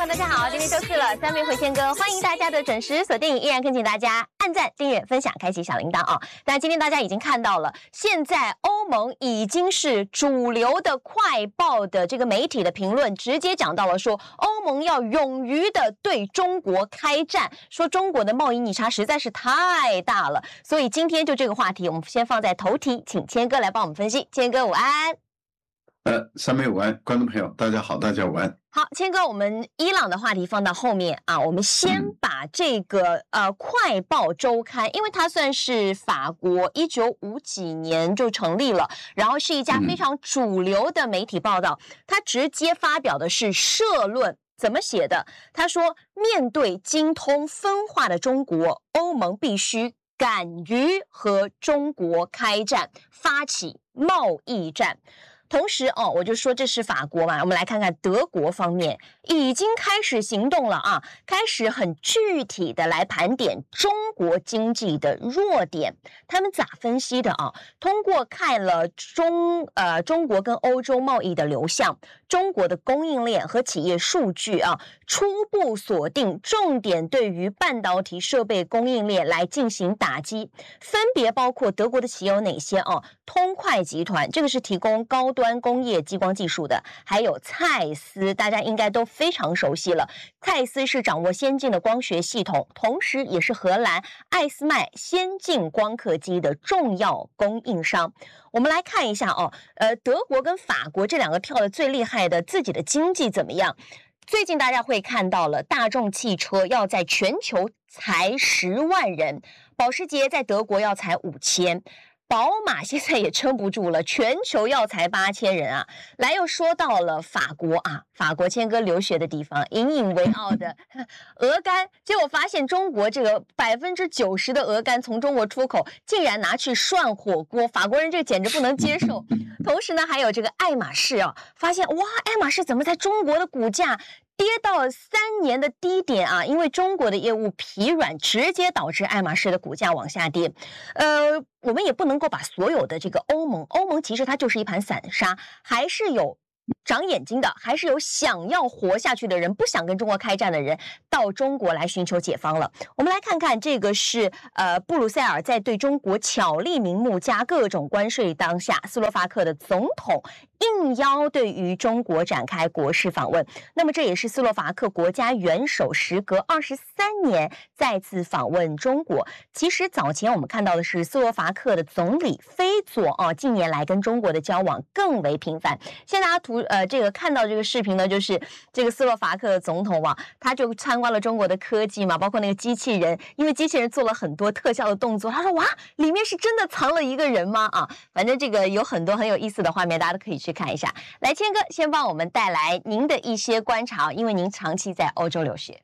朋友大家好，今天周四了，三位会天哥，欢迎大家的准时锁定，依然恳请大家按赞、订阅、分享、开启小铃铛啊！但今天大家已经看到了，现在欧盟已经是主流的快报的这个媒体的评论，直接讲到了说，欧盟要勇于的对中国开战，说中国的贸易逆差实在是太大了，所以今天就这个话题，我们先放在头题，请谦哥来帮我们分析。谦哥午安。 三位午安，观众朋友大家好，大家午安。 好，谦哥，我们伊朗的话题放到后面啊，我们先把这个快报周刊，因为它算是法国1950几年就成立了，然后是一家非常主流的媒体报道，它直接发表的是社论。怎么写的？他说，面对精通分化的中国，欧盟必须敢于和中国开战，发起贸易战。同时我就说这是法国嘛，我们来看看德国方面已经开始行动了啊，开始很具体的来盘点中国经济的弱点。他们咋分析的啊？通过看了中国跟欧洲贸易的流向，中国的供应链和企业数据啊，初步锁定重点对于半导体设备供应链来进行打击，分别包括德国的企业有哪些啊？通快集团，这个是提供高端工业激光技术的，还有蔡司，大家应该都非常熟悉了。蔡司是掌握先进的光学系统，同时也是荷兰艾斯麦先进光刻机的重要供应商。我们来看一下德国跟法国这两个跳的最厉害的，自己的经济怎么样？最近大家会看到了，大众汽车要在全球裁10万人，保时捷在德国要裁5000。宝马现在也撑不住了，全球要裁8000人啊！来又说到了法国啊，法国谦哥留学的地方，引以为傲的鹅肝，结果发现中国这个90%的鹅肝从中国出口，竟然拿去涮火锅，法国人这个简直不能接受。同时呢，还有这个爱马仕啊，发现哇，爱马仕怎么在中国的股价跌到了3年的低点啊，因为中国的业务疲软，直接导致爱马仕的股价往下跌。我们也不能够把所有的这个欧盟其实它就是一盘散沙，还是有长眼睛的，还是有想要活下去的人，不想跟中国开战的人，到中国来寻求解放了。我们来看看，这个是布鲁塞尔在对中国巧立名目加各种关税当下，斯洛伐克的总统应邀对于中国展开国事访问。那么这也是斯洛伐克国家元首时隔23年再次访问中国。其实早前我们看到的是斯洛伐克的总理菲佐近年来跟中国的交往更为频繁。现在大家这个看到这个视频呢，就是这个斯洛伐克的总统他就参观了中国的科技嘛，包括那个机器人，因为机器人做了很多特效的动作，他说哇，里面是真的藏了一个人吗？反正这个有很多很有意思的画面，大家都可以去看一下。来，谦哥先帮我们带来您的一些观察，因为您长期在欧洲留学。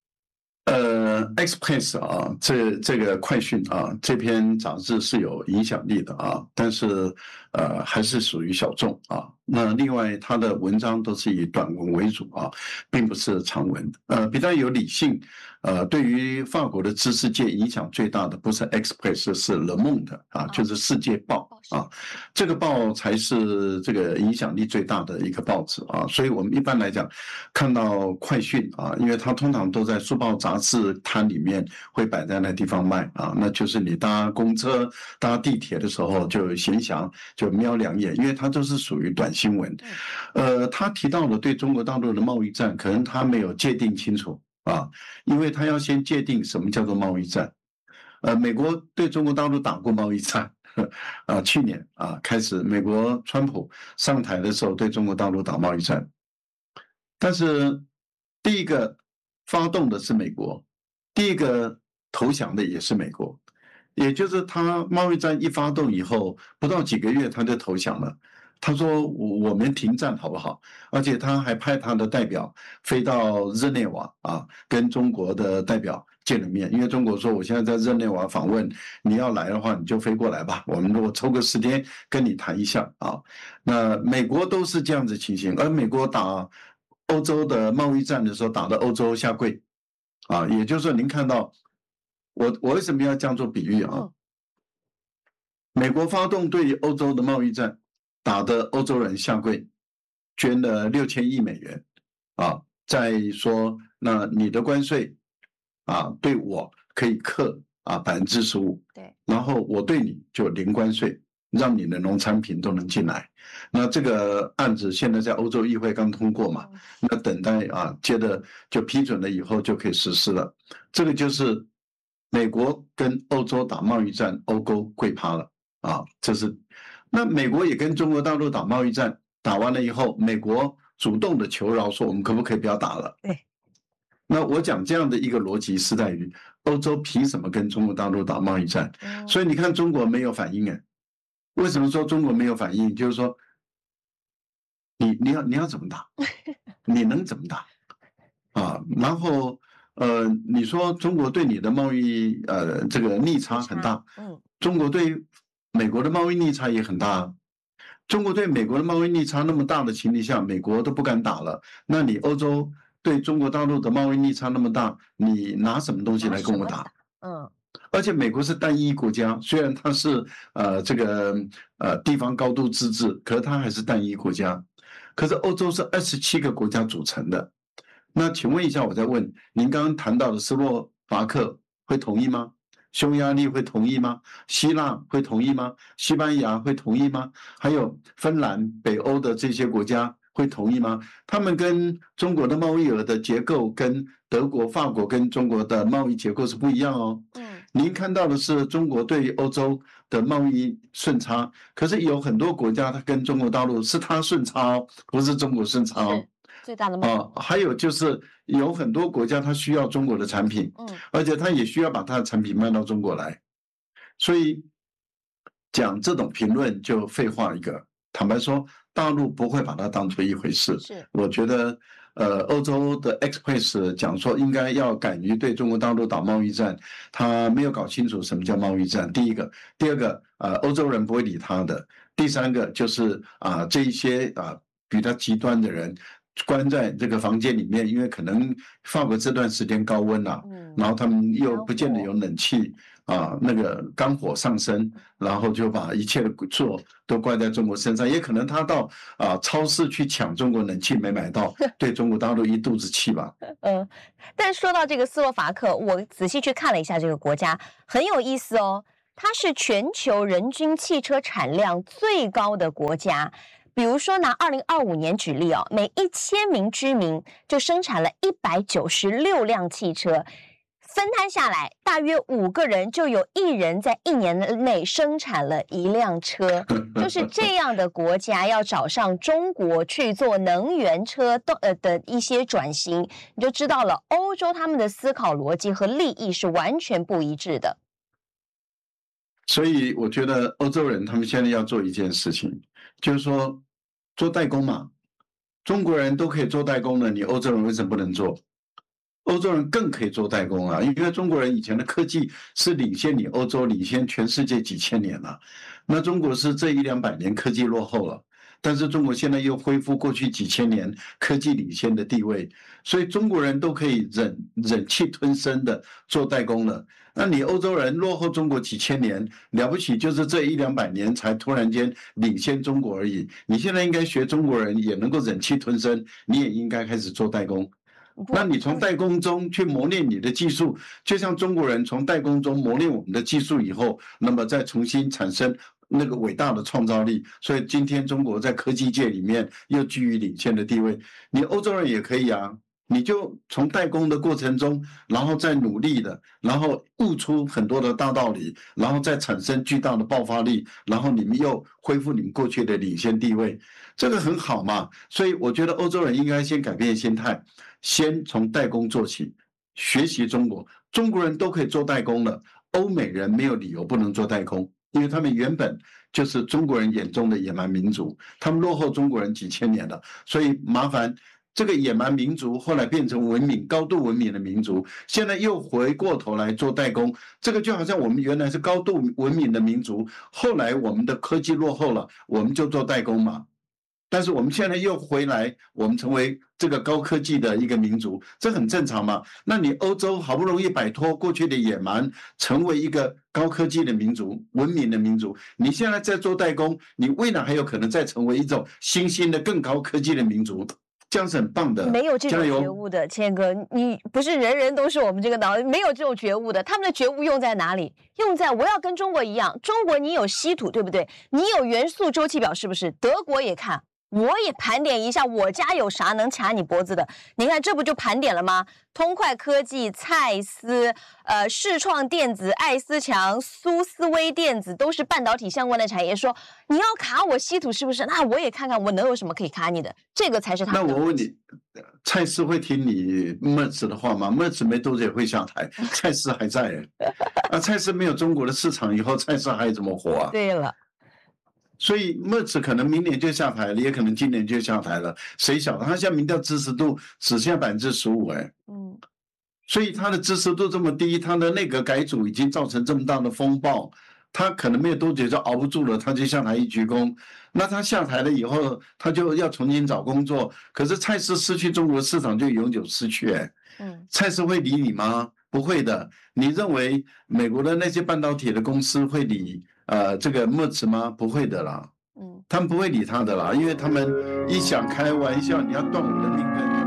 Express 这个快讯这篇杂志是有影响力的但是还是属于小众那另外他的文章都是以短文为主并不是长文。比较有理性。对于法国的知识界影响最大的不是 Express， 是 Le Monde 就是世界报这个报才是这个影响力最大的一个报纸所以我们一般来讲看到快讯因为它通常都在书报杂志摊里面会摆在那地方卖那就是你搭公车搭地铁的时候就闲暇就瞄两眼，因为它都是属于短新闻。他提到了对中国大陆的贸易战，可能他没有界定清楚因为他要先界定什么叫做贸易战。美国对中国大陆打过贸易战去年开始美国川普上台的时候对中国大陆打贸易战，但是第一个发动的是美国，第一个投降的也是美国，也就是他贸易战一发动以后不到几个月他就投降了。他说我们停战好不好？而且他还派他的代表飞到日内瓦跟中国的代表见了面，因为中国说我现在在日内瓦访问，你要来的话你就飞过来吧，我们如果抽个时间跟你谈一下那美国都是这样子情形，而美国打欧洲的贸易战的时候打的欧洲下跪也就是说您看到我为什么要这样做比喻美国发动对欧洲的贸易战，打的欧洲人下跪，捐了6000亿美元在说，那你的关税对我可以课15%， 对， 然后我对你就零关税，让你的农产品都能进来。那这个案子现在在欧洲议会刚通过嘛，那等待接着就批准了以后就可以实施了。这个就是美国跟欧洲打贸易战，欧勾跪趴了这是。那美国也跟中国大陆打贸易战，打完了以后，美国主动的求饶说我们可不可以不要打了？ 对。 那我讲这样的一个逻辑是在于，欧洲凭什么跟中国大陆打贸易战？所以你看中国没有反应为什么说中国没有反应？就是说，你要怎么打？你能怎么打？然后你说中国对你的贸易这个逆差很大，中国对美国的贸易逆差也很大。中国对美国的贸易逆差那么大的情况下，美国都不敢打了，那你欧洲对中国大陆的贸易逆差那么大，你拿什么东西来跟我打？而且美国是单一国家，虽然它是这个地方高度自治，可是它还是单一国家。可是欧洲是27个国家组成的。那请问一下，我再问您，刚刚谈到的斯洛伐克会同意吗？匈牙利会同意吗？希腊会同意吗？西班牙会同意吗？还有芬兰、北欧的这些国家会同意吗？他们跟中国的贸易额的结构跟德国、法国跟中国的贸易结构是不一样哦。您看到的是中国对欧洲的贸易顺差，可是有很多国家它跟中国大陆是它顺差不是中国顺差最大的贸易还有就是有很多国家它需要中国的产品，而且它也需要把它的产品卖到中国来，所以讲这种评论就废话一个。坦白说，大陆不会把它当作一回事。我觉得欧洲的 Express 讲说应该要敢于对中国大陆打贸易战，他没有搞清楚什么叫贸易战。第一个，第二个欧洲人不会理他的。第三个就是这一些比较极端的人。关在这个房间里面，因为可能法国这段时间高温然后他们又不见得有冷气那个肝火上升，然后就把一切的错都怪在中国身上，也可能他到超市去抢中国冷气没买到，对中国大陆一肚子气吧。 但说到这个斯洛伐克，我仔细去看了一下这个国家，很有意思哦，它是全球人均汽车产量最高的国家。比如说拿2025年举例每1000名居民就生产了196辆汽车，分摊下来大约5个人就有1人在1年内生产了1辆车。就是这样的国家要找上中国去做能源车的一些转型，你就知道了欧洲他们的思考逻辑和利益是完全不一致的。 所以我觉得欧洲人他们现在要做一件事情，就是说做代工嘛，中国人都可以做代工了，你欧洲人为什么不能做？欧洲人更可以做代工因为中国人以前的科技是领先你欧洲，领先全世界几千年了。那中国是这100-200年科技落后了，但是中国现在又恢复过去几千年科技领先的地位，所以中国人都可以忍气吞声的做代工了。那你欧洲人落后中国几千年，了不起就是这100-200年才突然间领先中国而已。你现在应该学中国人也能够忍气吞声，你也应该开始做代工。那你从代工中去磨练你的技术，就像中国人从代工中磨练我们的技术以后，那么再重新产生那个伟大的创造力。所以今天中国在科技界里面又居于领先的地位。你欧洲人也可以你就从代工的过程中，然后再努力的，然后悟出很多的大道理，然后再产生巨大的爆发力，然后你们又恢复你们过去的领先地位，这个很好嘛。所以我觉得欧洲人应该先改变心态，先从代工做起，学习中国。中国人都可以做代工了，欧美人没有理由不能做代工，因为他们原本就是中国人眼中的野蛮民族，他们落后中国人几千年了，所以麻烦。这个野蛮民族后来变成文明、高度文明的民族，现在又回过头来做代工，这个就好像我们原来是高度文明的民族，后来我们的科技落后了，我们就做代工嘛。但是我们现在又回来，我们成为这个高科技的一个民族，这很正常嘛。那你欧洲好不容易摆脱过去的野蛮，成为一个高科技的民族、文明的民族，你现在在做代工，你未来还有可能再成为一种新兴的更高科技的民族。 这样是很棒的， 没有这种加油觉悟的，谦哥，你不是人人都是我们这个脑，没有这种觉悟的。他们的觉悟用在哪里？用在我要跟中国一样，中国你有稀土，对不对？你有元素周期表，是不是？德国也看，我也盘点一下，我家有啥能卡你脖子的？你看，这不就盘点了吗？通快科技、蔡司、视创电子、爱思强、苏斯威电子都是半导体相关的产业。说你要卡我稀土，是不是？那我也看看我能有什么可以卡你的，这个才是他们的。 那我问你，蔡司会听你墨子的话吗？墨子没多久也会下台，蔡司还在啊，蔡司没有中国的市场，以后蔡司还怎么活啊？ 对了。 所以墨子可能明年就下台了，也可能今年就下台了，谁晓得？他现在民调支持度只剩下15%，所以他的支持度这么低，他的内阁改组已经造成这么大的风暴，他可能没有多久就熬不住了，他就下台一鞠躬。那他下台了以后，他就要重新找工作，可是蔡司失去中国市场就永久失去，蔡司会理你吗？不会的。你认为美国的那些半导体的公司会理这个墨子吗？不会的啦，他们不会理他的啦，因为他们一想开玩笑，你要断我的命根。